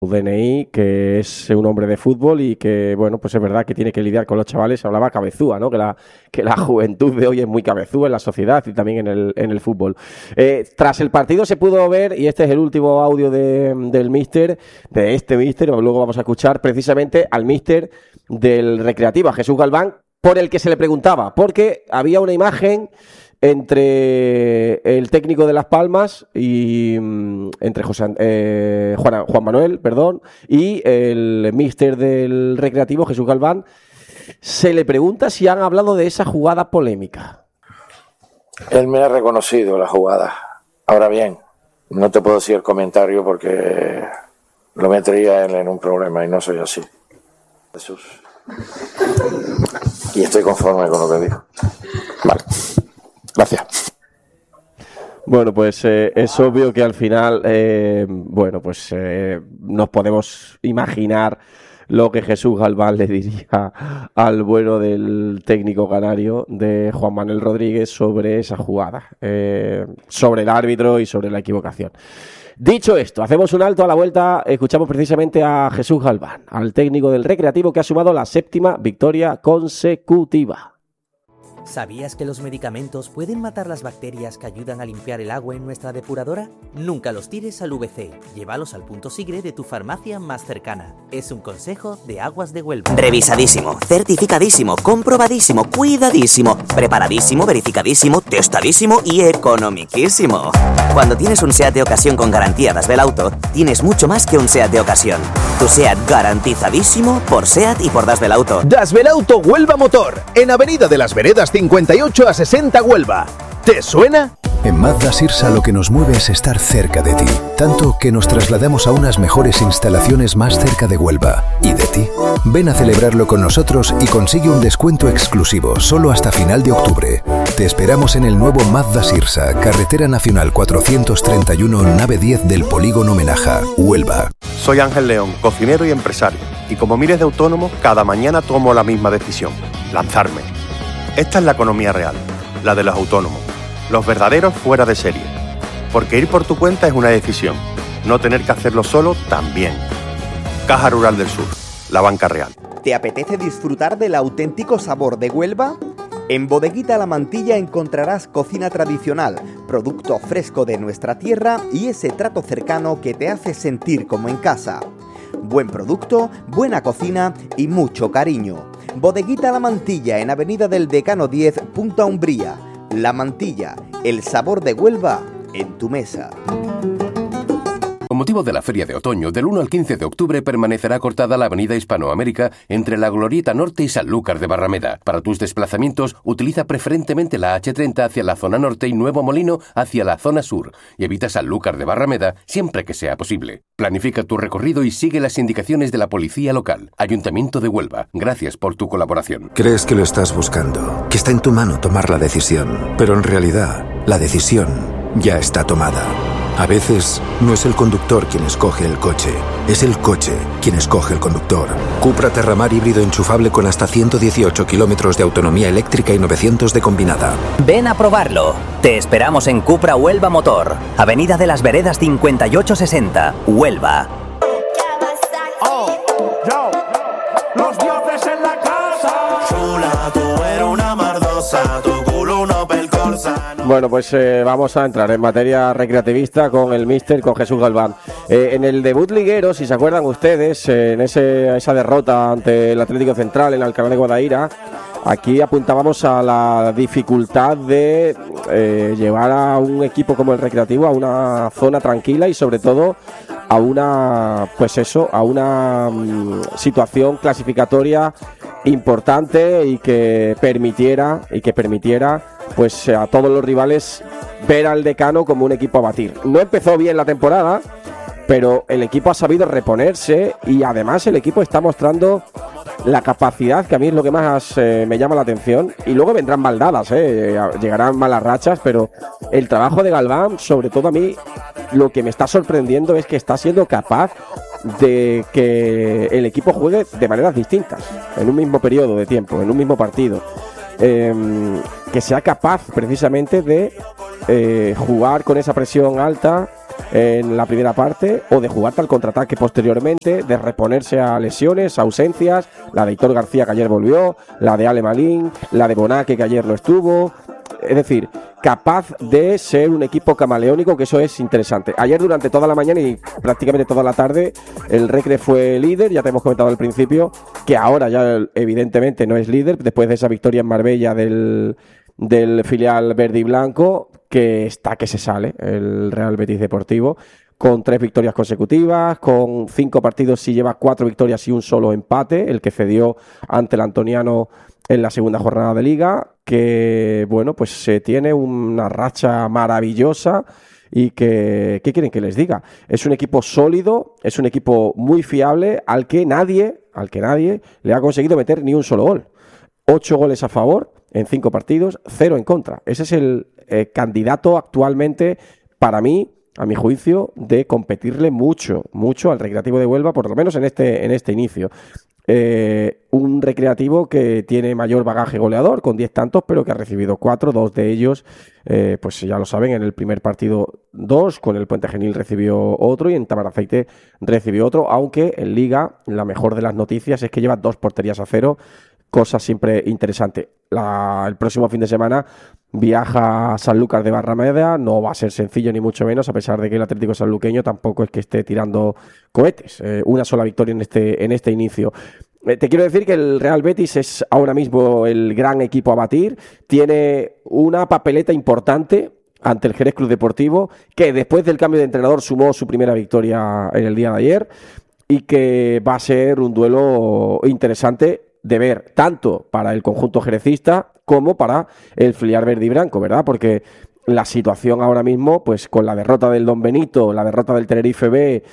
DNI, que es un hombre de fútbol y que, bueno, pues es verdad que tiene que lidiar con los chavales. Hablaba cabezúa, ¿no? Que la juventud de hoy es muy cabezúa en la sociedad y también en el fútbol. Tras el partido se pudo ver, y este es el último audio del míster, de este míster, luego vamos a escuchar precisamente al míster del Recreativo, a Jesús Galván, por el que se le preguntaba, porque había una imagen entre el técnico de Las Palmas y entre Juan Manuel, perdón, y el míster del Recreativo, Jesús Galván. Se le pregunta si han hablado de esa jugada polémica. Él me ha reconocido la jugada. Ahora bien, no te puedo decir el comentario porque lo metería él en un problema y no soy así. Jesús. Y estoy conforme con lo que dijo. Vale. Gracias. Bueno, pues es obvio que al final, nos podemos imaginar lo que Jesús Galván le diría al bueno del técnico canario, de Juan Manuel Rodríguez, sobre esa jugada, sobre el árbitro y sobre la equivocación. Dicho esto, hacemos un alto. A la vuelta escuchamos precisamente a Jesús Galván, al técnico del Recreativo, que ha sumado la 7ª victoria consecutiva. ¿Sabías que los medicamentos pueden matar las bacterias que ayudan a limpiar el agua en nuestra depuradora? Nunca los tires al VC. Llévalos al punto Sigre de tu farmacia más cercana. Es un consejo de Aguas de Huelva. Revisadísimo, certificadísimo, comprobadísimo, cuidadísimo, preparadísimo, verificadísimo, testadísimo y economiquísimo. Cuando tienes un SEAT de ocasión con garantía Das Belauto, tienes mucho más que un SEAT de ocasión. Tu SEAT garantizadísimo por SEAT y por Das Belauto. Das Belauto Huelva Motor, en Avenida de las Veredas 58 a 60 Huelva. ¿Te suena? En Mazda Sirsa lo que nos mueve es estar cerca de ti, tanto que nos trasladamos a unas mejores instalaciones más cerca de Huelva. ¿Y de ti? Ven a celebrarlo con nosotros y consigue un descuento exclusivo solo hasta final de octubre. Te esperamos en el nuevo Mazda Sirsa, Carretera Nacional 431, nave 10 del Polígono Menaja, Huelva. Soy Ángel León, cocinero y empresario, y como miles de autónomos, cada mañana tomo la misma decisión: lanzarme. Esta es la economía real, la de los autónomos, los verdaderos fuera de serie. Porque ir por tu cuenta es una decisión, no tener que hacerlo solo también. Caja Rural del Sur, la banca real. ¿Te apetece disfrutar del auténtico sabor de Huelva? En Bodeguita La Mantilla encontrarás cocina tradicional, producto fresco de nuestra tierra y ese trato cercano que te hace sentir como en casa. Buen producto, buena cocina y mucho cariño. Bodeguita La Mantilla en Avenida del Decano 10, Punta Umbría. La Mantilla, el sabor de Huelva en tu mesa. Con motivo de la Feria de Otoño, del 1 al 15 de octubre permanecerá cortada la avenida Hispanoamérica entre la Glorieta Norte y Sanlúcar de Barrameda. Para tus desplazamientos, utiliza preferentemente la H30 hacia la zona norte y Nuevo Molino hacia la zona sur, y evita Sanlúcar de Barrameda siempre que sea posible. Planifica tu recorrido y sigue las indicaciones de la policía local. Ayuntamiento de Huelva, gracias por tu colaboración. Crees que lo estás buscando, que está en tu mano tomar la decisión, pero en realidad, la decisión ya está tomada. A veces, no es el conductor quien escoge el coche, es el coche quien escoge el conductor. Cupra Terramar híbrido enchufable con hasta 118 kilómetros de autonomía eléctrica y 900 de combinada. Ven a probarlo. Te esperamos en Cupra Huelva Motor, Avenida de las Veredas 5860, Huelva. Los dioses en la casa. Chula, tú eres una mardosa, tu culo no percorsa. Bueno, pues vamos a entrar en materia recreativista con el míster, con Jesús Galván. En el debut liguero, si se acuerdan ustedes, en esa derrota ante el Atlético Central en Alcalá de Guadaira, aquí apuntábamos a la dificultad de llevar a un equipo como el Recreativo a una zona tranquila y sobre todo a una situación clasificatoria importante y que permitiera pues a todos los rivales ver al Decano como un equipo a batir. No empezó bien la temporada, pero el equipo ha sabido reponerse y además el equipo está mostrando la capacidad, que a mí es lo que más me llama la atención, y luego vendrán baldadas, llegarán malas rachas, pero el trabajo de Galván, sobre todo a mí, lo que me está sorprendiendo es que está siendo capaz de que el equipo juegue de maneras distintas, en un mismo periodo de tiempo, en un mismo partido. Que sea capaz precisamente de jugar con esa presión alta, en la primera parte o de jugarte al contraataque posteriormente, de reponerse a lesiones, ausencias, la de Hitor García que ayer volvió, la de Ale Malín, la de Bonaque que ayer no estuvo. Es decir, capaz de ser un equipo camaleónico, que eso es interesante. Ayer durante toda la mañana y prácticamente toda la tarde el Recre fue líder, ya te hemos comentado al principio, que ahora ya evidentemente no es líder, después de esa victoria en Marbella del filial verde y blanco, que está que se sale el Real Betis Deportivo, con 3 victorias consecutivas, con 5 partidos y lleva 4 victorias y un solo empate, el que cedió ante el Antoniano en la segunda jornada de Liga, que bueno, pues se tiene una racha maravillosa y que, ¿qué quieren que les diga? Es un equipo sólido, es un equipo muy fiable al que nadie le ha conseguido meter ni un solo gol. 8 goles a favor en 5 partidos, 0 en contra. Ese es el candidato actualmente, para mí, a mi juicio, de competirle mucho al Recreativo de Huelva, por lo menos en este inicio. Un Recreativo que tiene mayor bagaje goleador, con 10 tantos, pero que ha recibido 4, 2 de ellos, pues ya lo saben, en el primer partido 2, con el Puente Genil recibió otro y en Tamaraceite recibió otro, aunque en Liga la mejor de las noticias es que lleva 2 porterías a 0, cosa siempre interesante. El próximo fin de semana viaja a Sanlúcar de Barrameda, no va a ser sencillo ni mucho menos, a pesar de que el Atlético sanluqueño tampoco es que esté tirando cohetes. Una sola victoria en este inicio. Te quiero decir que el Real Betis es ahora mismo el gran equipo a batir, tiene una papeleta importante ante el Jerez Club Deportivo, que después del cambio de entrenador sumó su primera victoria en el día de ayer y que va a ser un duelo interesante de ver, tanto para el conjunto jerecista como para el filial verde y blanco, ¿verdad? Porque la situación ahora mismo, pues con la derrota del Don Benito, la derrota del Tenerife B,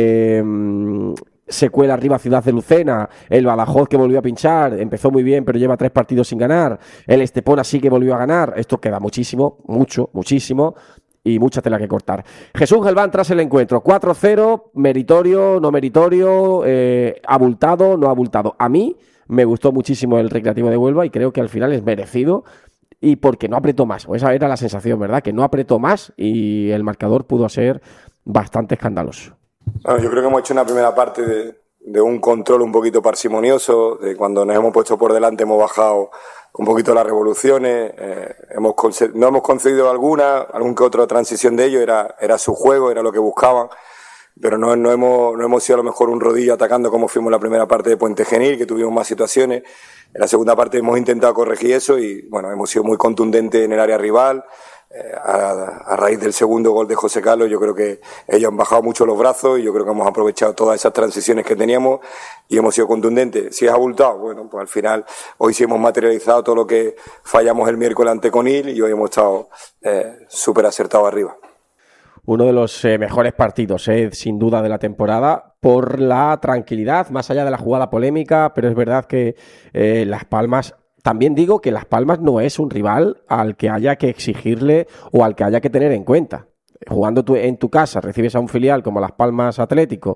se cuela arriba Ciudad de Lucena, el Badajoz que volvió a pinchar, empezó muy bien pero lleva 3 partidos sin ganar, el Estepona sí que volvió a ganar, esto queda muchísimo y mucha tela que cortar. Jesús Galván tras el encuentro, 4-0, meritorio, no meritorio, abultado, no abultado. A mí me gustó muchísimo el Recreativo de Huelva y creo que al final es merecido y porque no apretó más. O esa era la sensación, ¿verdad? Que no apretó más y el marcador pudo ser bastante escandaloso. Bueno, yo creo que hemos hecho una primera parte de un control un poquito parsimonioso, de cuando nos hemos puesto por delante hemos bajado un poquito las revoluciones, no hemos concedido algún que otra transición de ellos, era su juego, era lo que buscaban. Pero no hemos sido a lo mejor un rodillo atacando como fuimos en la primera parte de Puente Genil, que tuvimos más situaciones. En la segunda parte hemos intentado corregir eso y bueno, hemos sido muy contundentes en el área rival. A raíz del segundo gol de José Carlos, yo creo que ellos han bajado mucho los brazos y yo creo que hemos aprovechado todas esas transiciones que teníamos y hemos sido contundentes. Si es abultado, bueno, pues al final hoy sí hemos materializado todo lo que fallamos el miércoles ante Conil y hoy hemos estado súper acertados arriba. Uno de los mejores partidos, sin duda, de la temporada, por la tranquilidad, más allá de la jugada polémica, pero es verdad que Las Palmas, también digo que Las Palmas no es un rival al que haya que exigirle o al que haya que tener en cuenta. Jugando en tu casa, recibes a un filial como Las Palmas Atlético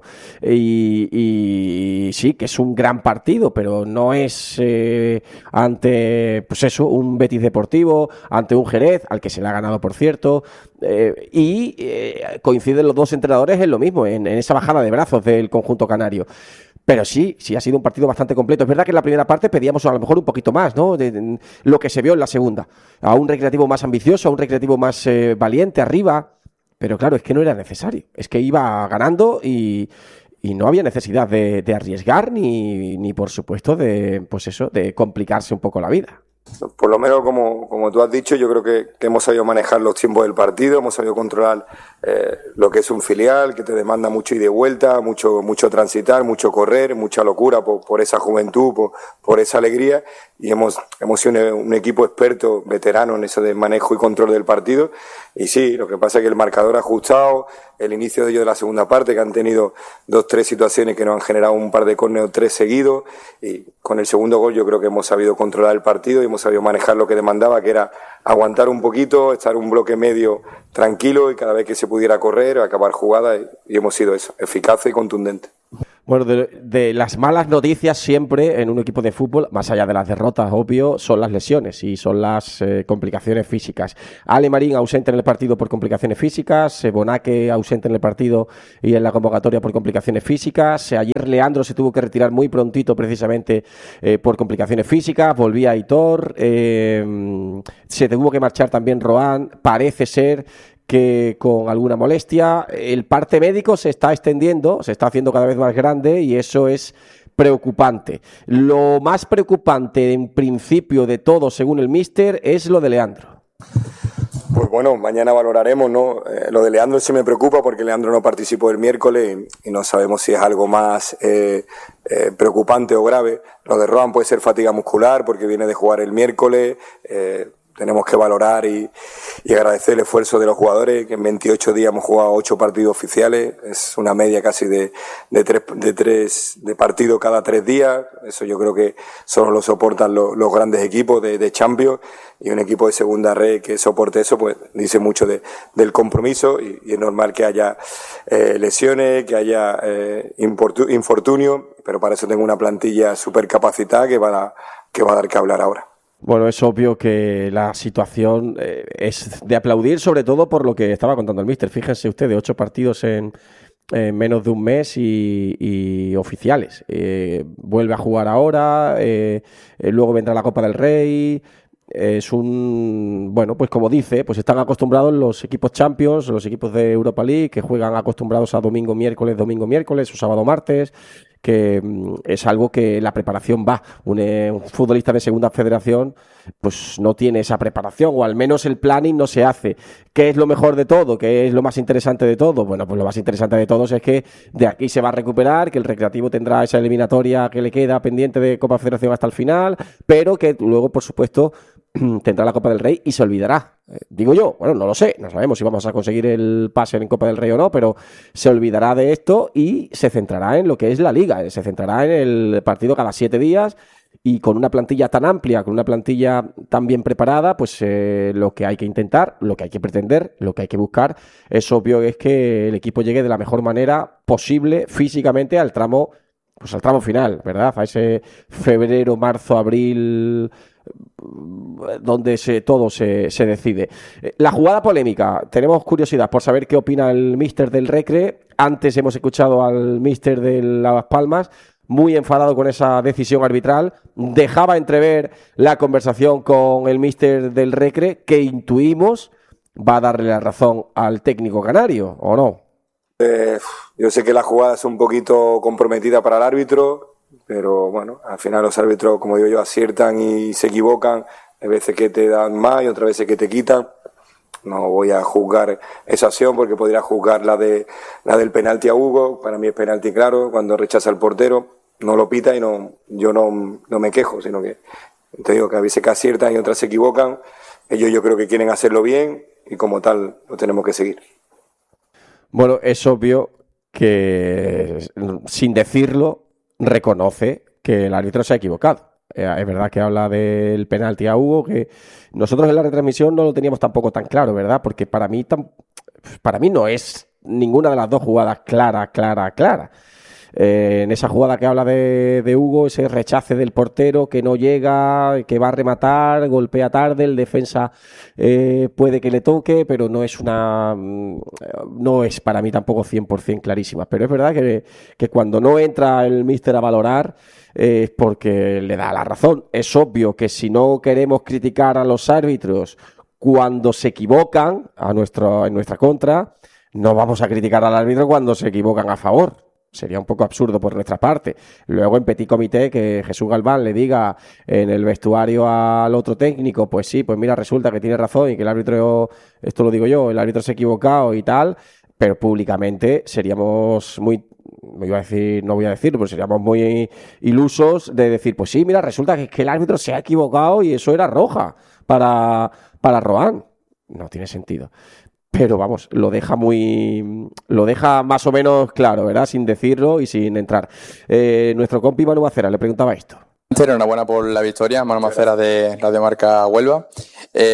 y sí, que es un gran partido, pero no es ante, pues eso, un Betis Deportivo, ante un Jerez, al que se le ha ganado, por cierto, coinciden los dos entrenadores en lo mismo, en esa bajada de brazos del conjunto canario. Pero sí ha sido un partido bastante completo. Es verdad que en la primera parte pedíamos a lo mejor un poquito más, ¿no? De lo que se vio en la segunda. A un Recreativo más ambicioso, a un Recreativo más valiente arriba. Pero claro, es que no era necesario. Es que iba ganando y no había necesidad de arriesgar ni por supuesto de complicarse un poco la vida. Por lo menos, como tú has dicho, yo creo que hemos sabido manejar los tiempos del partido, hemos sabido controlar lo que es un filial, que te demanda mucho ida y vuelta, mucho transitar, mucho correr, mucha locura por esa juventud, por esa alegría, y hemos sido un equipo experto, veterano en eso de manejo y control del partido. Y sí, lo que pasa es que el marcador ha ajustado, el inicio de ellos de la segunda parte, que han tenido 2-3 situaciones que nos han generado un par de córneres, 3 seguidos, y con el segundo gol yo creo que hemos sabido controlar el partido y hemos sabido manejar lo que demandaba, que era aguantar un poquito, estar un bloque medio tranquilo y cada vez que se pudiera correr, acabar jugada, y hemos sido eso, eficaces y contundentes. Bueno, de las malas noticias siempre en un equipo de fútbol, más allá de las derrotas, obvio, son las lesiones y son las complicaciones físicas. Ale Marín ausente en el partido por complicaciones físicas, Bonaque ausente en el partido y en la convocatoria por complicaciones físicas. Ayer Leandro se tuvo que retirar muy prontito precisamente por complicaciones físicas, volvía Aitor, se tuvo que marchar también Rohan, parece ser que con alguna molestia. El parte médico se está extendiendo, se está haciendo cada vez más grande y eso es preocupante. Lo más preocupante en principio de todo, según el míster, es lo de Leandro. Pues bueno, mañana valoraremos, ¿no? Lo de Leandro sí me preocupa porque Leandro no participó el miércoles y no sabemos si es algo más preocupante o grave. Lo de Rohan puede ser fatiga muscular porque viene de jugar el miércoles. Tenemos que valorar y agradecer el esfuerzo de los jugadores, que en 28 días hemos jugado 8 partidos oficiales, es una media casi de partidos cada 3 días. Eso yo creo que solo lo soportan los grandes equipos de Champions, y un equipo de segunda red que soporte eso, pues dice mucho del compromiso, y es normal que haya lesiones, que haya infortunio, pero para eso tengo una plantilla súper capacitada que va a dar que hablar ahora. Bueno, es obvio que la situación es de aplaudir, sobre todo por lo que estaba contando el míster. Fíjense ustedes, 8 partidos en menos de un mes y oficiales. Vuelve a jugar ahora, luego vendrá la Copa del Rey. Es bueno, pues como dice, pues están acostumbrados los equipos Champions, los equipos de Europa League, que juegan acostumbrados a domingo, miércoles o sábado, martes, que es algo que la preparación va. Un futbolista de segunda federación pues no tiene esa preparación, o al menos el planning no se hace. ¿Qué es lo mejor de todo? ¿Qué es lo más interesante de todo? Bueno, pues lo más interesante de todos es que de aquí se va a recuperar, que el Recreativo tendrá esa eliminatoria que le queda pendiente de Copa Federación hasta el final, pero que luego, por supuesto, tendrá la Copa del Rey y se olvidará. Digo yo, bueno, no lo sé, no sabemos si vamos a conseguir el pase en Copa del Rey o no, pero se olvidará de esto y se centrará en lo que es la Liga, se centrará en el partido cada 7 días, y con una plantilla tan amplia, con una plantilla tan bien preparada, pues lo que hay que intentar, lo que hay que pretender, lo que hay que buscar, es obvio es que el equipo llegue de la mejor manera posible físicamente al tramo final, ¿verdad? A ese febrero, marzo, abril, donde todo se decide. La jugada polémica, tenemos curiosidad por saber qué opina el míster del Recre. Antes hemos escuchado al míster de Las Palmas, muy enfadado con esa decisión arbitral. Dejaba entrever la conversación con el míster del Recre, que intuimos va a darle la razón al técnico canario, ¿o no? Yo sé que la jugada es un poquito comprometida para el árbitro, pero bueno, al final los árbitros, como digo yo, aciertan y se equivocan. Hay veces que te dan más y otras veces que te quitan. No voy a juzgar esa acción porque podría juzgar la del penalti a Hugo. Para mí es penalti claro, cuando rechaza el portero, no lo pita y yo no me quejo, sino que te digo que a veces que aciertan y otras se equivocan. Ellos yo creo que quieren hacerlo bien y como tal lo tenemos que seguir. Bueno, es obvio que sin decirlo reconoce que el árbitro se ha equivocado. Es verdad que habla del penalti a Hugo, que nosotros en la retransmisión no lo teníamos tampoco tan claro, ¿verdad? Porque para mí no es ninguna de las dos jugadas clara. En esa jugada que habla de Hugo, ese rechace del portero que no llega, que va a rematar, golpea tarde, el defensa puede que le toque, pero no es para mí tampoco 100% clarísima. Pero es verdad que cuando no entra el míster a valorar es porque le da la razón. Es obvio que si no queremos criticar a los árbitros cuando se equivocan en nuestra contra, no vamos a criticar al árbitro cuando se equivocan a favor. Sería un poco absurdo por nuestra parte. Luego en petit comité que Jesús Galván le diga en el vestuario al otro técnico, pues sí, pues mira, resulta que tiene razón y que el árbitro, esto lo digo yo, el árbitro se ha equivocado y tal, pero públicamente seríamos muy, no voy a decirlo, pero seríamos muy ilusos de decir, pues sí, mira, resulta que el árbitro se ha equivocado y eso era roja para Rohan. No tiene sentido. Pero vamos, lo deja más o menos claro, ¿verdad? Sin decirlo y sin entrar. Nuestro compi Manu Macera le preguntaba esto. Enhorabuena por la victoria, Manu Macera de Radio Marca Huelva.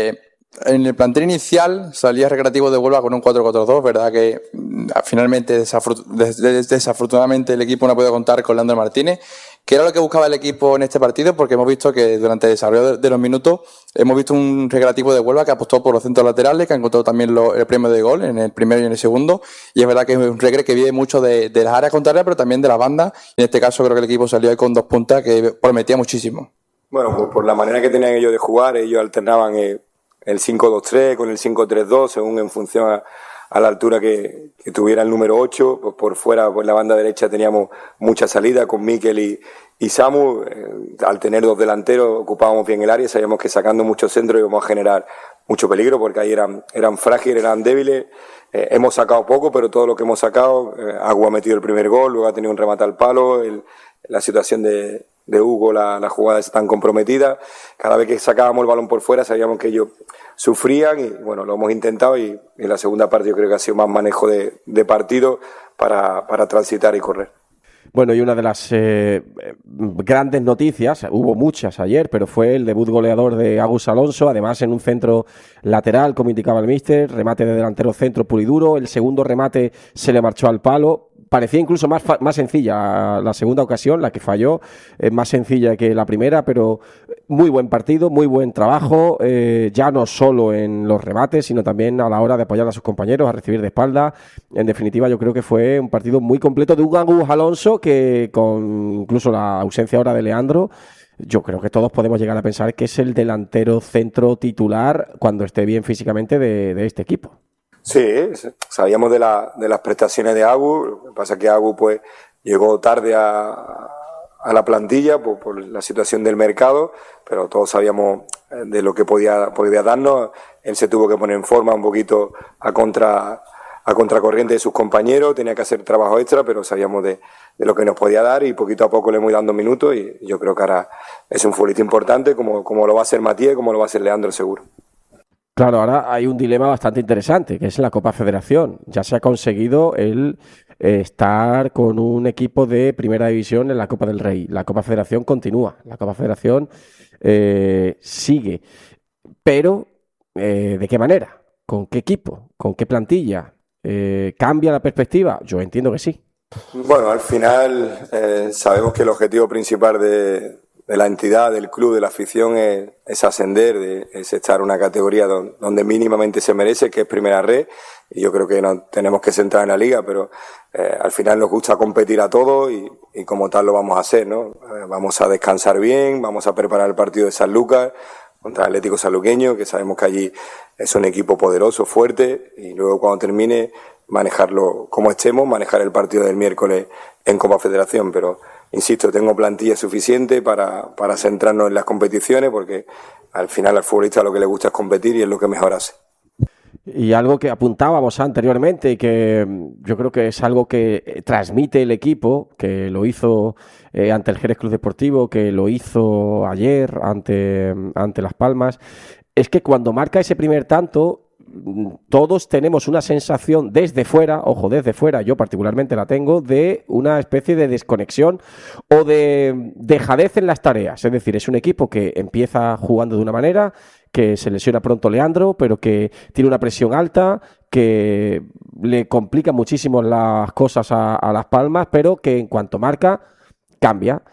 En el plantel inicial salía Recreativo de Huelva con un 4-4-2, verdad que finalmente desafortunadamente el equipo no ha podido contar con Leandro Martínez. ¿Qué era lo que buscaba el equipo en este partido? Porque hemos visto que durante el desarrollo de los minutos hemos visto un Recreativo de Huelva que apostó por los centros laterales, que ha encontrado también el premio de gol en el primero y en el segundo, y es verdad que es un Recre que vive mucho de las áreas contrarias, pero también de las bandas, y en este caso creo que el equipo salió ahí con 2 puntas que prometía muchísimo. Bueno, pues por la manera que tenían ellos de jugar, ellos alternaban el 5-2-3 con el 5-3-2, según en función a la altura que tuviera el número 8. Pues por fuera, por la banda derecha, teníamos mucha salida con Mikel y Samu. Al tener 2 delanteros, ocupábamos bien el área, sabíamos que sacando muchos centros íbamos a generar mucho peligro, porque ahí eran frágiles, eran débiles. Hemos sacado poco, pero todo lo que hemos sacado, Agu ha metido el primer gol, luego ha tenido un remate al palo, la situación de Hugo, la jugada está tan comprometida. Cada vez que sacábamos el balón por fuera sabíamos que ellos sufrían y bueno, lo hemos intentado, y en la segunda parte yo creo que ha sido más manejo de partido para transitar y correr. Bueno, y una de las grandes noticias, hubo muchas ayer, pero fue el debut goleador de Agus Alonso, además en un centro lateral, como indicaba el míster, remate de delantero centro puro y duro, el segundo remate se le marchó al palo. Parecía incluso más sencilla la segunda ocasión, la que falló, más sencilla que la primera, pero muy buen partido, muy buen trabajo, ya no solo en los remates, sino también a la hora de apoyar a sus compañeros, a recibir de espalda. En definitiva, yo creo que fue un partido muy completo de un Agus Alonso que, con incluso la ausencia ahora de Leandro, yo creo que todos podemos llegar a pensar que es el delantero centro titular cuando esté bien físicamente de este equipo. Sí, sabíamos de las prestaciones de Agu. Lo que pasa es que Agu pues llegó tarde a la plantilla por la situación del mercado, pero todos sabíamos de lo que podía darnos. Él se tuvo que poner en forma un poquito a contracorriente de sus compañeros, tenía que hacer trabajo extra, pero sabíamos de lo que nos podía dar y poquito a poco le hemos ido dando minutos, y yo creo que ahora es un futbolista importante como lo va a ser Matías, como lo va a ser Leandro, seguro. Claro, ahora hay un dilema bastante interesante, que es la Copa Federación. Ya se ha conseguido el estar con un equipo de primera división en la Copa del Rey. La Copa Federación continúa, la Copa Federación sigue. Pero, ¿de qué manera? ¿Con qué equipo? ¿Con qué plantilla? ¿Cambia la perspectiva? Yo entiendo que sí. Bueno, al final sabemos que el objetivo principal de la entidad, del club, de la afición es ascender, es estar en una categoría donde mínimamente se merece, que es Primera Red, y yo creo que no tenemos que centrar en la liga, pero al final nos gusta competir a todos y como tal lo vamos a hacer, ¿no? Vamos a descansar bien, vamos a preparar el partido de San Lucas contra el Atlético Sanluqueño, que sabemos que allí es un equipo poderoso, fuerte, y luego cuando termine manejarlo como estemos, manejar el partido del miércoles en Copa Federación, pero insisto, tengo plantilla suficiente para centrarnos en las competiciones, porque al final al futbolista lo que le gusta es competir y es lo que mejor hace. Y algo que apuntábamos anteriormente y que yo creo que es algo que transmite el equipo, que lo hizo ante el Jerez Club Deportivo, que lo hizo ayer ante Las Palmas, es que cuando marca ese primer tanto, todos tenemos una sensación desde fuera, desde fuera, yo particularmente la tengo, de una especie de desconexión o de dejadez en las tareas. Es decir, es un equipo que empieza jugando de una manera, que se lesiona pronto Leandro, pero que tiene una presión alta, que le complica muchísimo las cosas a Las Palmas, pero que en cuanto marca, cambia.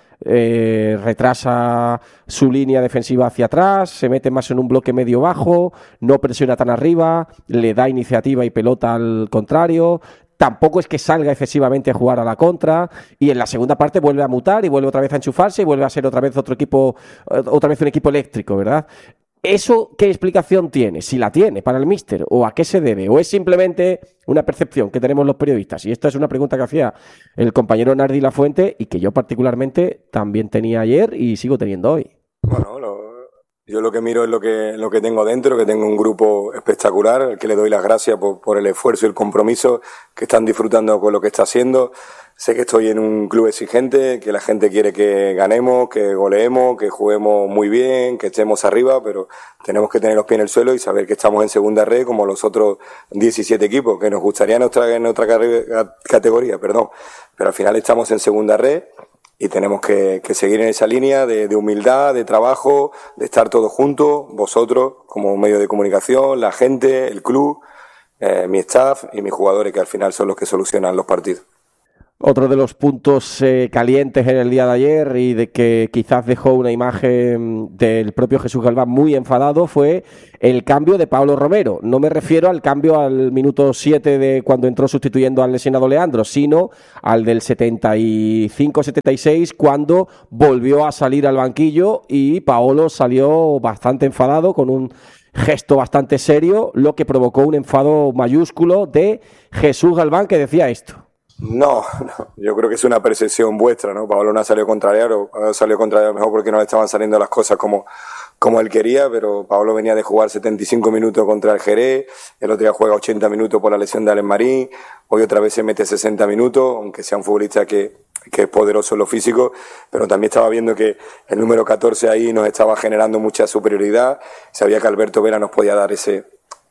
Retrasa su línea defensiva hacia atrás, se mete más en un bloque medio bajo, no presiona tan arriba, le da iniciativa y pelota al contrario. Tampoco es que salga excesivamente a jugar a la contra, y en la segunda parte vuelve a mutar y vuelve otra vez a enchufarse y vuelve a ser otra vez un equipo eléctrico, ¿verdad? ¿Eso qué explicación tiene? Si la tiene para el míster, ¿o a qué se debe? ¿O es simplemente una percepción que tenemos los periodistas? Y esta es una pregunta que hacía el compañero Nardi Lafuente y que yo particularmente también tenía ayer y sigo teniendo hoy. Bueno, yo lo que miro es lo que tengo dentro, que tengo un grupo espectacular, al que le doy las gracias por el esfuerzo y el compromiso que están disfrutando con lo que está haciendo. Sé que estoy en un club exigente, que la gente quiere que ganemos, que goleemos, que juguemos muy bien, que estemos arriba, pero tenemos que tener los pies en el suelo y saber que estamos en segunda red como los otros 17 equipos, que nos gustaría en otra categoría, pero al final estamos en segunda red y tenemos que seguir en esa línea de humildad, de trabajo, de estar todos juntos, vosotros como medio de comunicación, la gente, el club, mi staff y mis jugadores, que al final son los que solucionan los partidos. Otro de los puntos calientes en el día de ayer y de que quizás dejó una imagen del propio Jesús Galván muy enfadado fue el cambio de Pablo Romero. No me refiero al cambio al minuto 7 de cuando entró sustituyendo al lesionado Leandro, sino al del 75-76 cuando volvió a salir al banquillo y Paolo salió bastante enfadado con un gesto bastante serio, lo que provocó un enfado mayúsculo de Jesús Galván, que decía esto. No, yo creo que es una percepción vuestra, ¿no? Pablo no salió contrario, mejor porque no le estaban saliendo las cosas como él quería, pero Pablo venía de jugar 75 minutos contra el Jerez, el otro día juega 80 minutos por la lesión de Alex Marín, hoy otra vez se mete 60 minutos, aunque sea un futbolista que es poderoso en lo físico, pero también estaba viendo que el número 14 ahí nos estaba generando mucha superioridad, sabía que Alberto Vera nos podía dar ese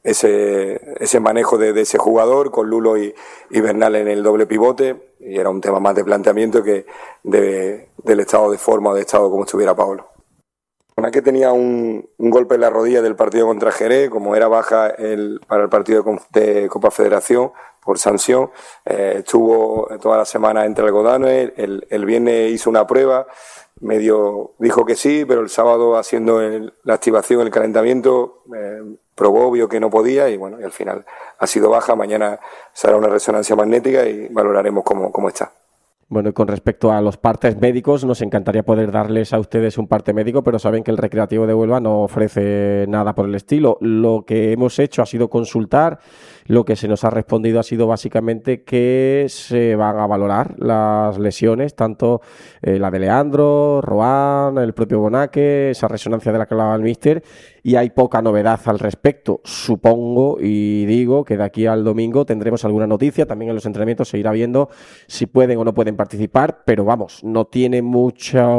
manejo de ese jugador con Lulo y Bernal en el doble pivote, y era un tema más de planteamiento que del estado de forma o de estado como estuviera Pablo. Una que tenía un golpe en la rodilla del partido contra Jerez, como era baja para el partido de Copa Federación por sanción, estuvo toda la semana entre algodones, el viernes hizo una prueba, medio dijo que sí, pero el sábado haciendo la activación, el calentamiento, probó, vio que no podía y bueno, y al final ha sido baja. Mañana se hará una resonancia magnética y valoraremos cómo está. Bueno, y con respecto a los partes médicos, nos encantaría poder darles a ustedes un parte médico, pero saben que el Recreativo de Huelva no ofrece nada por el estilo. Lo que hemos hecho ha sido consultar, lo que se nos ha respondido ha sido básicamente que se van a valorar las lesiones, tanto la de Leandro, Roan, el propio Bonaque, esa resonancia de la que hablaba el míster, y hay poca novedad al respecto. Supongo y digo que de aquí al domingo tendremos alguna noticia, también en los entrenamientos se irá viendo si pueden o no pueden participar, pero vamos, no tiene muy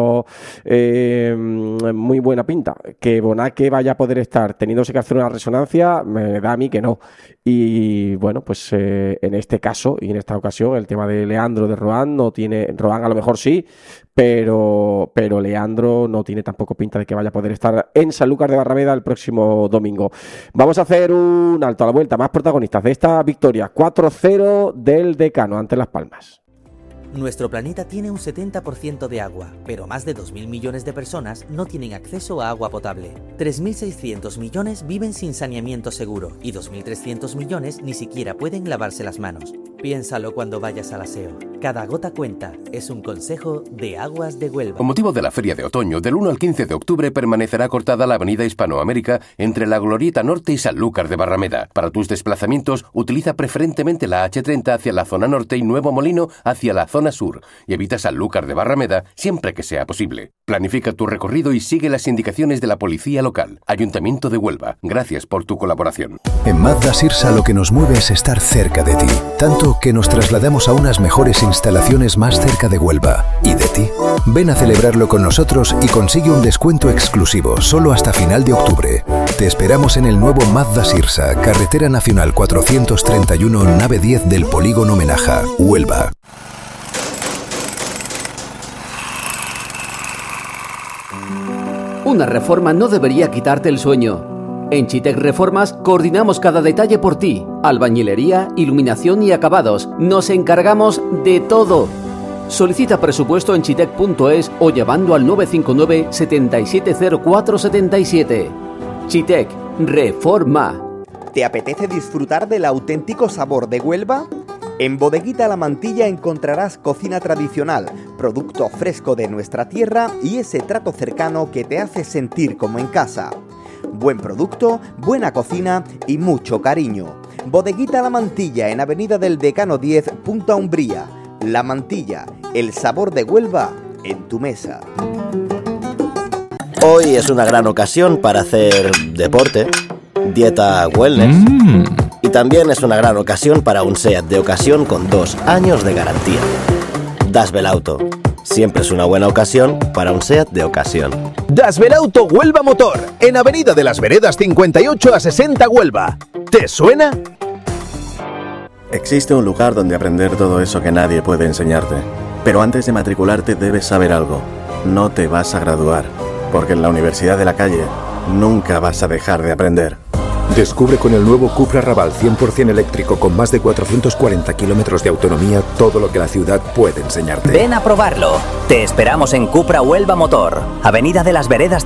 buena pinta. Que Bonaque vaya a poder estar teniéndose que hacer una resonancia, me da a mí que no. Y bueno, pues en este caso y en esta ocasión el tema de Leandro, de Roan, no tiene, Roan a lo mejor sí, pero Leandro no tiene tampoco pinta de que vaya a poder estar en Sanlúcar de Barrameda el próximo domingo. Vamos a hacer un alto a la vuelta, más protagonistas de esta victoria 4-0 del Decano ante Las Palmas. Nuestro planeta tiene un 70% de agua, pero más de 2.000 millones de personas no tienen acceso a agua potable. 3.600 millones viven sin saneamiento seguro y 2.300 millones ni siquiera pueden lavarse las manos. Piénsalo cuando vayas al aseo. Cada gota cuenta, es un consejo de Aguas de Huelva. Con motivo de la Feria de Otoño, del 1 al 15 de octubre permanecerá cortada la avenida Hispanoamérica entre la Glorieta Norte y Sanlúcar de Barrameda. Para tus desplazamientos, utiliza preferentemente la H30 hacia la zona norte y Nuevo Molino hacia la zona sur, y evita Sanlúcar de Barrameda siempre que sea posible. Planifica tu recorrido y sigue las indicaciones de la policía local. Ayuntamiento de Huelva, gracias por tu colaboración. En Mazda Sirsa lo que nos mueve es estar cerca de ti, tanto que nos trasladamos a unas mejores instalaciones más cerca de Huelva. ¿Y de ti? Ven a celebrarlo con nosotros y consigue un descuento exclusivo solo hasta final de octubre. Te esperamos en el nuevo Mazda Sirsa, Carretera Nacional 431, nave 10 del Polígono Menaja, Huelva. Una reforma no debería quitarte el sueño. En Chitec Reformas coordinamos cada detalle por ti. Albañilería, iluminación y acabados. Nos encargamos de todo. Solicita presupuesto en chitec.es o llamando al 959 770477. Chitec Reforma. ¿Te apetece disfrutar del auténtico sabor de Huelva? En Bodeguita La Mantilla encontrarás cocina tradicional, producto fresco de nuestra tierra y ese trato cercano que te hace sentir como en casa. Buen producto, buena cocina y mucho cariño. Bodeguita La Mantilla en Avenida del Decano 10, Punta Umbría. La Mantilla, el sabor de Huelva en tu mesa. Hoy es una gran ocasión para hacer deporte, dieta wellness y también es una gran ocasión para un SEAT de ocasión con 2 años de garantía. Das Belauto. Siempre es una buena ocasión para un SEAT de ocasión. Das Belauto Huelva Motor, en Avenida de las Veredas 58 a 60 Huelva. ¿Te suena? Existe un lugar donde aprender todo eso que nadie puede enseñarte. Pero antes de matricularte debes saber algo. No te vas a graduar, porque en la Universidad de la Calle nunca vas a dejar de aprender. Descubre con el nuevo Cupra Raval 100% eléctrico con más de 440 kilómetros de autonomía todo lo que la ciudad puede enseñarte. Ven a probarlo. Te esperamos en Cupra Huelva Motor, Avenida de las Veredas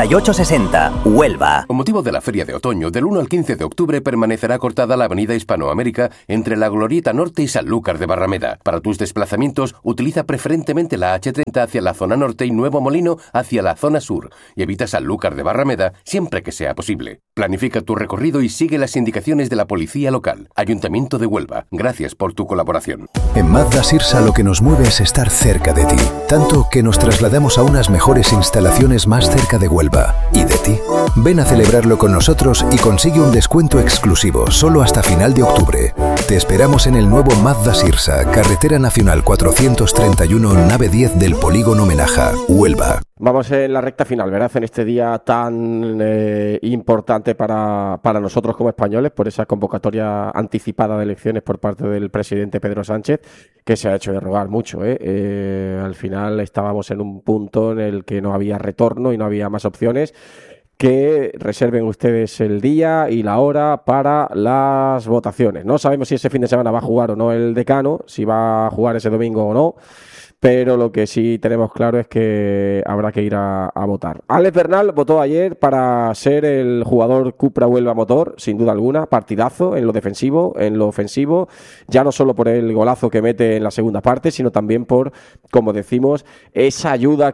5860, Huelva. Con motivo de la Feria de Otoño, del 1 al 15 de octubre permanecerá cortada la Avenida Hispanoamérica entre la Glorieta Norte y Sanlúcar de Barrameda. Para tus desplazamientos, utiliza preferentemente la H30 hacia la zona norte y Nuevo Molino hacia la zona sur, y evita Sanlúcar de Barrameda siempre que sea posible. Planifica tu recorrido y sigue las indicaciones de la policía local. Ayuntamiento de Huelva, gracias por tu colaboración. En Mazda Sirsa lo que nos mueve es estar cerca de ti, tanto que nos trasladamos a unas mejores instalaciones más cerca de Huelva. ¿Y de ti? Ven a celebrarlo con nosotros y consigue un descuento exclusivo solo hasta final de octubre. Te esperamos en el nuevo Mazda Sirsa, Carretera Nacional 431, nave 10 del Polígono Menaja, Huelva. Vamos en la recta final, ¿verdad? En este día tan importante para nosotros como españoles, por esa convocatoria anticipada de elecciones por parte del presidente Pedro Sánchez, que se ha hecho de rogar mucho, al final estábamos en un punto en el que no había retorno y no había más opciones. Que reserven ustedes el día y la hora para las votaciones. No sabemos si ese fin de semana va a jugar o no el decano, si va a jugar ese domingo o no, pero lo que sí tenemos claro es que habrá que ir a votar. Alex Bernal votó ayer para ser el jugador Cupra Huelva Motor, sin duda alguna, partidazo en lo defensivo, en lo ofensivo, ya no solo por el golazo que mete en la segunda parte, sino también por, como decimos, esa ayuda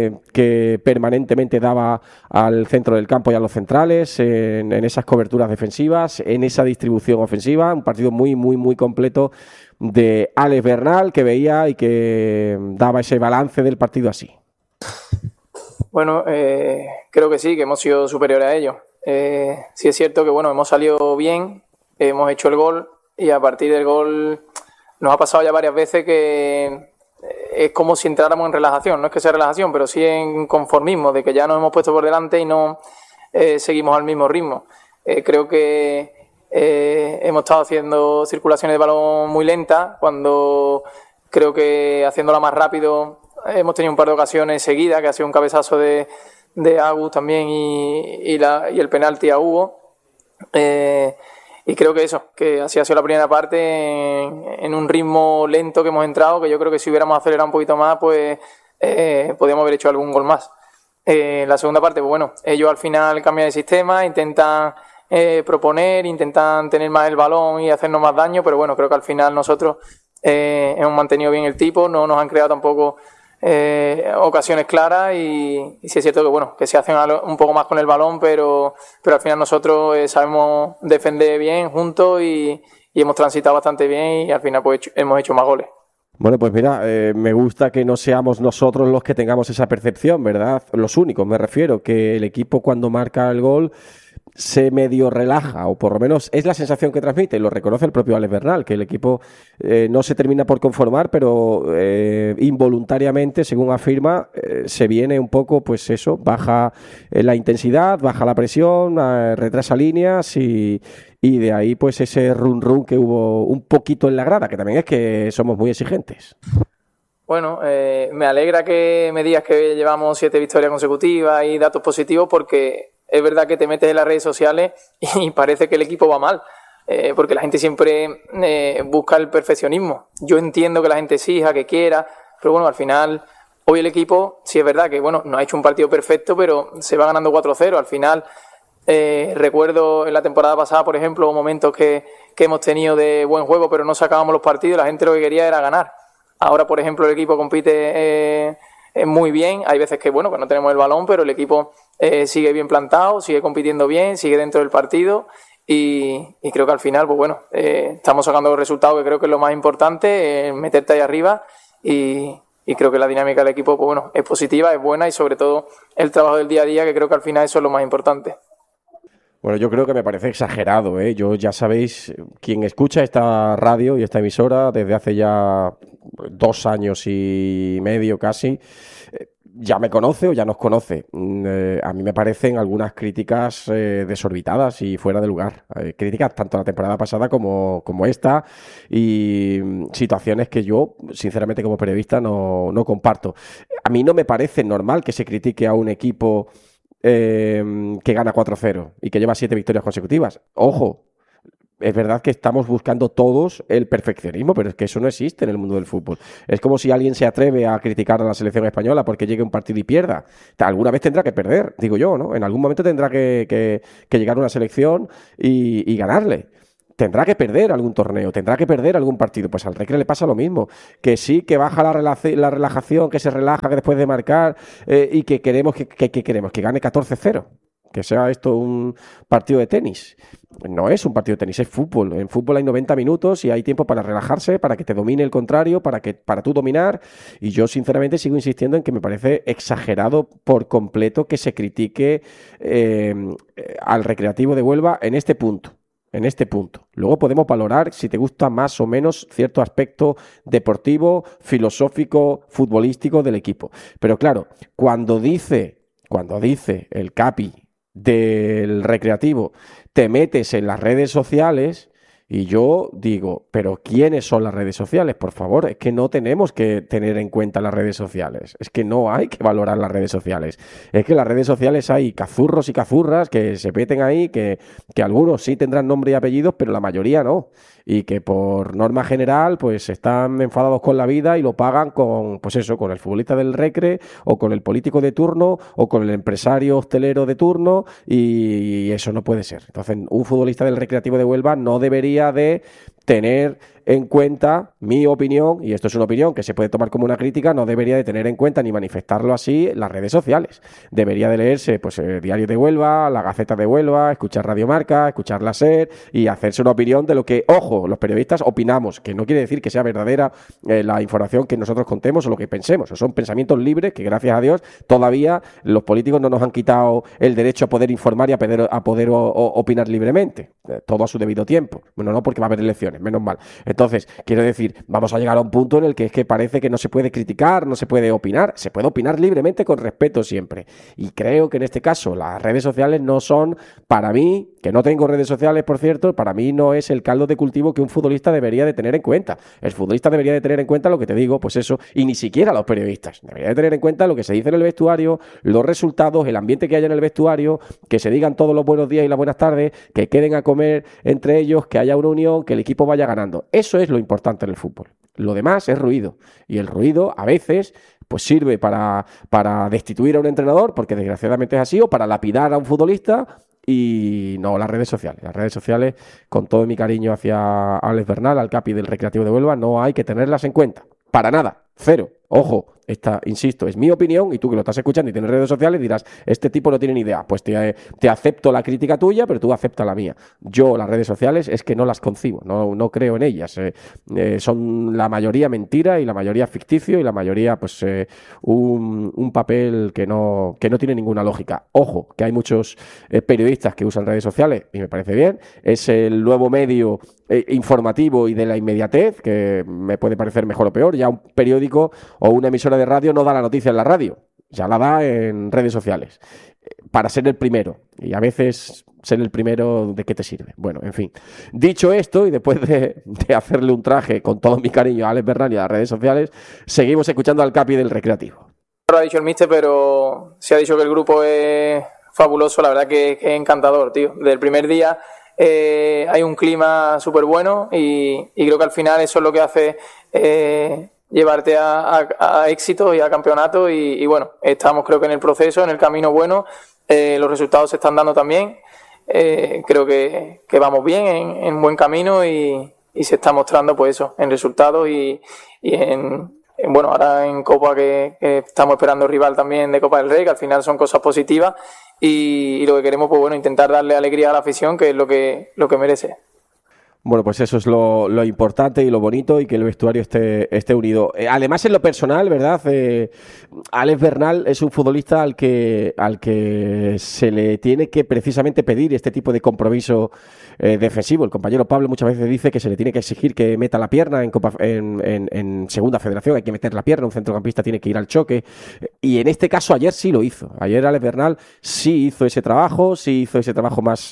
que permanentemente daba al centro del campo y a los centrales, en esas coberturas defensivas, en esa distribución ofensiva, un partido muy, muy, muy completo de Alex Bernal, que veía y que daba ese balance del partido así. Bueno, creo que sí, que hemos sido superiores a ellos. Sí es cierto que bueno, hemos salido bien, hemos hecho el gol y a partir del gol nos ha pasado ya varias veces que es como si entráramos en relajación, no es que sea relajación, pero sí en conformismo, de que ya nos hemos puesto por delante y no seguimos al mismo ritmo. Creo que hemos estado haciendo circulaciones de balón muy lentas, cuando creo que haciéndola más rápido hemos tenido un par de ocasiones seguidas, que ha sido un cabezazo de Agus también y el penalti a Hugo. Y creo que eso, que así ha sido la primera parte en un ritmo lento que hemos entrado, que yo creo que si hubiéramos acelerado un poquito más, pues podríamos haber hecho algún gol más. La segunda parte, pues bueno, ellos al final cambian de sistema, intentan proponer, intentan tener más el balón y hacernos más daño, pero bueno, creo que al final nosotros hemos mantenido bien el tipo, no nos han creado tampoco ocasiones claras y sí es cierto que bueno, que se hacen un poco más con el balón, pero al final nosotros sabemos defender bien juntos y hemos transitado bastante bien y al final pues hemos hecho más goles. Bueno, pues mira, me gusta que no seamos nosotros los que tengamos esa percepción, ¿verdad? Los únicos, me refiero, que el equipo cuando marca el gol se medio relaja, o por lo menos es la sensación que transmite, y lo reconoce el propio Alex Bernal, que el equipo no se termina por conformar, pero involuntariamente, según afirma, se viene un poco, pues eso, baja la intensidad, baja la presión, retrasa líneas y de ahí pues ese run que hubo un poquito en la grada, que también es que somos muy exigentes. Bueno, me alegra que me digas que llevamos 7 victorias consecutivas y datos positivos, porque es verdad que te metes en las redes sociales y parece que el equipo va mal, porque la gente siempre busca el perfeccionismo. Yo entiendo que la gente exija, que quiera, pero bueno, al final, hoy el equipo, sí es verdad que bueno, no ha hecho un partido perfecto, pero se va ganando 4-0. Al final, recuerdo en la temporada pasada, por ejemplo, momentos que hemos tenido de buen juego, pero no sacábamos los partidos, la gente lo que quería era ganar. Ahora, por ejemplo, el equipo compite muy bien. Hay veces que bueno, que no tenemos el balón, pero el equipo sigue bien plantado, sigue compitiendo bien, sigue dentro del partido y creo que al final, pues bueno, estamos sacando los resultados, que creo que es lo más importante, meterte ahí arriba y creo que la dinámica del equipo, pues bueno, es positiva, es buena y sobre todo el trabajo del día a día, que creo que al final eso es lo más importante. Bueno, yo creo que me parece exagerado, ¿eh? Yo, ya sabéis, quien escucha esta radio y esta emisora desde hace ya 2 años y medio casi, ya me conoce o ya nos conoce. A mí me parecen algunas críticas desorbitadas y fuera de lugar. Críticas tanto la temporada pasada como esta, y situaciones que yo, sinceramente, como periodista no comparto. A mí no me parece normal que se critique a un equipo que gana 4-0 y que lleva 7 victorias consecutivas. Ojo, es verdad que estamos buscando todos el perfeccionismo, pero es que eso no existe en el mundo del fútbol. Es como si alguien se atreve a criticar a la selección española porque llegue un partido y pierda. Alguna vez tendrá que perder, digo yo, ¿no? En algún momento tendrá que llegar una selección y ganarle. Tendrá que perder algún torneo, tendrá que perder algún partido. Pues al Recre le pasa lo mismo. Que sí, que baja la relajación, que se relaja, que después de marcar, y que queremos que gane 14-0. Que sea esto un partido de tenis. No es un partido de tenis, es fútbol. En fútbol hay 90 minutos y hay tiempo para relajarse, para que te domine el contrario, para tú dominar. Y yo, sinceramente, sigo insistiendo en que me parece exagerado por completo que se critique al Recreativo de Huelva en este punto. Luego podemos valorar si te gusta más o menos cierto aspecto deportivo, filosófico, futbolístico del equipo. Pero claro, cuando dice el Capi del Recreativo, te metes en las redes sociales, y yo digo, pero ¿quiénes son las redes sociales? Por favor, es que no tenemos que tener en cuenta las redes sociales. Es que no hay que valorar las redes sociales. Es que en las redes sociales hay cazurros y cazurras que se meten ahí, que algunos sí tendrán nombre y apellidos, pero la mayoría no. Y que por norma general pues están enfadados con la vida y lo pagan con el futbolista del Recre, o con el político de turno, o con el empresario hostelero de turno, y eso no puede ser. Entonces, un futbolista del Recreativo de Huelva no debería de tener en cuenta, mi opinión, y esto es una opinión que se puede tomar como una crítica, no debería de tener en cuenta ni manifestarlo así las redes sociales. Debería de leerse el Diario de Huelva, la Gaceta de Huelva, escuchar Radio Marca, escuchar la SER y hacerse una opinión de lo que, ojo, los periodistas opinamos, que no quiere decir que sea verdadera la información que nosotros contemos o lo que pensemos. Son pensamientos libres que, gracias a Dios, todavía los políticos no nos han quitado el derecho a poder informar y a poder opinar libremente. Todo a su debido tiempo. Bueno, no porque va a haber elecciones, menos mal. Entonces, quiero decir, vamos a llegar a un punto en el que es que parece que no se puede criticar, no se puede opinar. Se puede opinar libremente con respeto siempre. Y creo que en este caso las redes sociales no son, para mí, que no tengo redes sociales, por cierto, para mí no es el caldo de cultivo que un futbolista debería de tener en cuenta. El futbolista debería de tener en cuenta lo que te digo, pues eso, y ni siquiera los periodistas. Debería de tener en cuenta lo que se dice en el vestuario, los resultados, el ambiente que haya en el vestuario, que se digan todos los buenos días y las buenas tardes, que queden a comer entre ellos, que haya una unión, que el equipo vaya ganando. Eso es lo importante en el fútbol. Lo demás es ruido. Y el ruido, a veces, pues sirve para destituir a un entrenador, porque desgraciadamente es así, o para lapidar a un futbolista. Y no, las redes sociales. Las redes sociales, con todo mi cariño hacia Alex Bernal, al Capi del Recreativo de Huelva, no hay que tenerlas en cuenta. Para nada. Cero. Ojo, esta, insisto, es mi opinión, y tú que lo estás escuchando y tienes redes sociales dirás, este tipo no tiene ni idea. Pues te acepto la crítica tuya, pero tú acepta la mía. Yo las redes sociales es que no las concibo, no creo en ellas. Son la mayoría mentira y la mayoría ficticio y la mayoría pues un papel que no tiene ninguna lógica. Ojo, que hay muchos periodistas que usan redes sociales y me parece bien. Es el nuevo medio informativo y de la inmediatez, que me puede parecer mejor o peor. Ya un periódico o una emisora de radio no da la noticia en la radio, ya la da en redes sociales, para ser el primero, y a veces ser el primero, ¿de qué te sirve? Bueno, en fin, dicho esto, y después de hacerle un traje con todo mi cariño a Alex Bernal y a las redes sociales, seguimos escuchando al Capi del Recreativo. Lo ha dicho el míster, pero se ha dicho que el grupo es fabuloso, la verdad que es encantador, tío. Desde el primer día hay un clima súper bueno y creo que al final eso es lo que hace llevarte a éxitos y a campeonatos y bueno, estamos creo que en el proceso, en el camino bueno, los resultados se están dando también, creo que vamos bien, en buen camino y se está mostrando pues eso, en resultados y bueno, ahora en Copa que estamos esperando rival también de Copa del Rey, que al final son cosas positivas y lo que queremos pues bueno, intentar darle alegría a la afición, que es lo que merece. Bueno, pues eso es lo importante y lo bonito, y que el vestuario esté unido. Además, en lo personal, ¿verdad? Alex Bernal es un futbolista al que se le tiene que precisamente pedir este tipo de compromiso defensivo. El compañero Pablo muchas veces dice que se le tiene que exigir que meta la pierna en Segunda Federación, hay que meter la pierna, un centrocampista tiene que ir al choque, y en este caso ayer sí lo hizo. Ayer Alex Bernal sí hizo ese trabajo más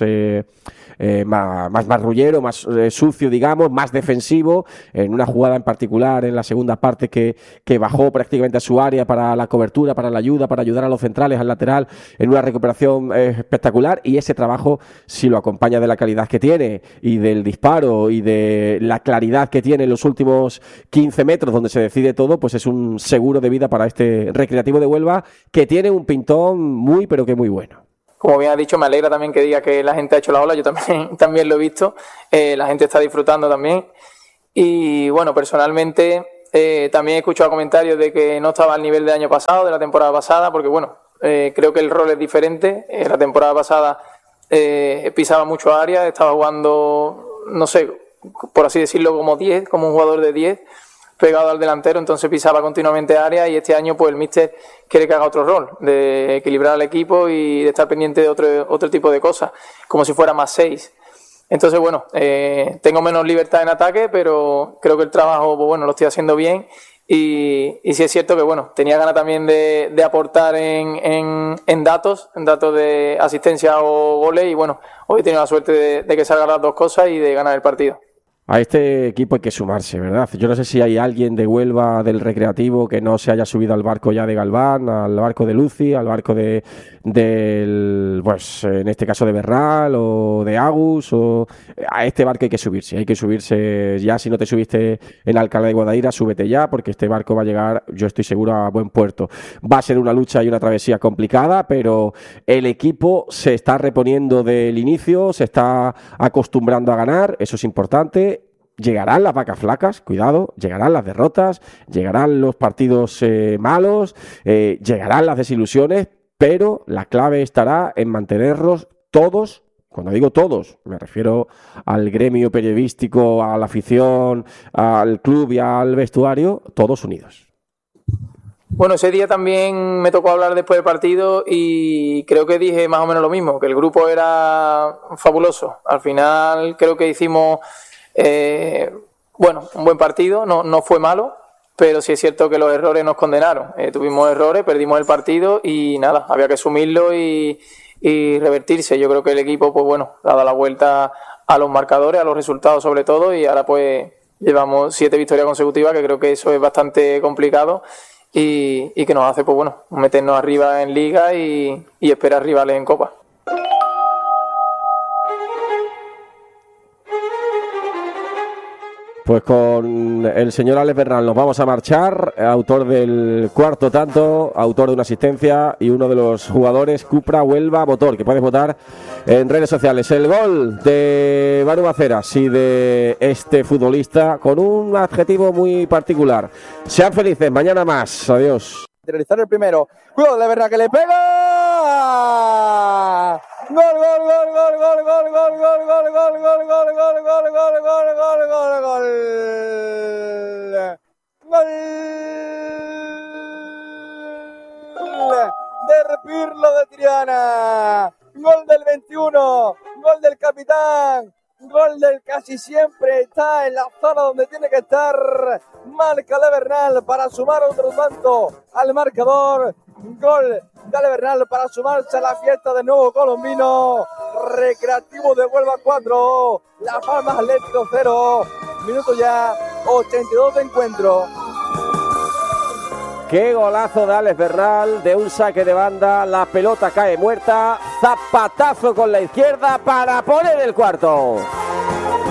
marrullero, más sucio, digamos, más defensivo, en una jugada en particular en la segunda parte que bajó prácticamente a su área para la cobertura, para la ayuda, para ayudar a los centrales, al lateral, en una recuperación espectacular, y ese trabajo, si lo acompaña de la calidad que tiene y del disparo y de la claridad que tiene en los últimos 15 metros donde se decide todo, pues es un seguro de vida para este Recreativo de Huelva, que tiene un pintón muy, pero que muy bueno. Como bien has dicho, me alegra también que diga que la gente ha hecho la ola. Yo también lo he visto. La gente está disfrutando también. Y bueno, personalmente también he escuchado comentarios de que no estaba al nivel del año pasado, de la temporada pasada, porque bueno, creo que el rol es diferente. La temporada pasada pisaba mucho área, estaba jugando, no sé, por así decirlo, como 10, como un jugador de 10, pegado al delantero, entonces pisaba continuamente área, y este año pues el míster quiere que haga otro rol, de equilibrar al equipo y de estar pendiente de otro tipo de cosas, como si fuera más 6. Entonces bueno, tengo menos libertad en ataque, pero creo que el trabajo, pues bueno, lo estoy haciendo bien, y sí es cierto que bueno, tenía ganas también de aportar en datos de asistencia o goles, y bueno, hoy he tenido la suerte de que salgan las dos cosas y de ganar el partido. A este equipo hay que sumarse, ¿verdad? Yo no sé si hay alguien de Huelva, del Recreativo, que no se haya subido al barco ya de Galván, al barco de Luci, al barco del pues en este caso de Bernal o de Agus, o a este barco hay que subirse ya. Si no te subiste en Alcalá de Guadaira, súbete ya, porque este barco va a llegar, yo estoy seguro, a buen puerto. Va a ser una lucha y una travesía complicada, pero el equipo se está reponiendo del inicio, se está acostumbrando a ganar, eso es importante. Llegarán las vacas flacas, cuidado, llegarán las derrotas, llegarán los partidos malos, llegarán las desilusiones, pero la clave estará en mantenerlos todos. Cuando digo todos, me refiero al gremio periodístico, a la afición, al club y al vestuario, todos unidos. Bueno, ese día también me tocó hablar después del partido y creo que dije más o menos lo mismo, que el grupo era fabuloso. Al final creo que hicimos un buen partido, no fue malo, pero sí es cierto que los errores nos condenaron. Tuvimos errores, perdimos el partido y nada, había que asumirlo y revertirse. Yo creo que el equipo, pues bueno, ha dado la vuelta a los marcadores, a los resultados sobre todo, y ahora pues llevamos 7 victorias consecutivas, que creo que eso es bastante complicado y que nos hace, pues bueno, meternos arriba en Liga y esperar rivales en Copa. Pues con el señor Alex Bernal nos vamos a marchar, autor del cuarto tanto, autor de una asistencia y uno de los jugadores Cupra Huelva Motor, que puedes votar en redes sociales. El gol de Manu Maceras y de este futbolista con un adjetivo muy particular. Sean felices, mañana más. Adiós. Realizar el primero. Cuidado de Bernal, que le pega. Gol, gol, gol, gol, gol, gol, gol, gol, gol, gol, gol, gol, gol, gol, gol, gol, gol, gol. Gol de Pirlo de Triana. Gol del 21. Gol del capitán. Gol del casi siempre está en la zona donde tiene que estar. Marca de Bernal para sumar otro tanto al marcador. Gol de Bernal para sumarse a la fiesta de nuevo colombino. Recreativo de Huelva 4, Las Palmas Atlético 0. Minuto ya 82 de encuentro. Qué golazo de Alex Bernal, de un saque de banda, la pelota cae muerta, zapatazo con la izquierda para poner el cuarto.